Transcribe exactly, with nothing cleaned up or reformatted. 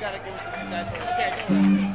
gotta give us some time for it. Okay, I know it.